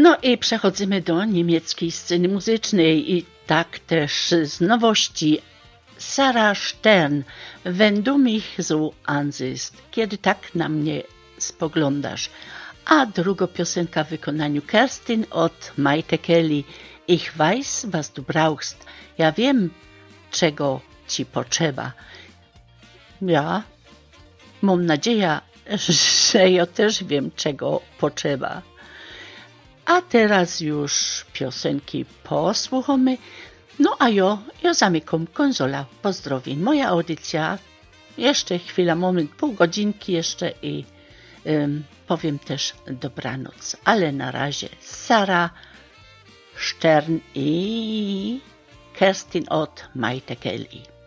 No i przechodzimy do niemieckiej sceny muzycznej i tak też z nowości. Sarah Stern, wenn du mich so ansiehst, kiedy tak na mnie spoglądasz. A druga piosenka w wykonaniu Kerstin od Maite Kelly. Ich weiß, was du brauchst. Ja wiem, czego ci potrzeba. Ja mam nadzieję, że ja też wiem, czego potrzeba. A teraz już piosenki posłuchamy. No a ja zamykam konsola. Pozdrowień. Moja audycja. Jeszcze chwila, moment, pół godzinki jeszcze i powiem też dobranoc. Ale na razie Sarah Stern i Kerstin od Maite Kelly.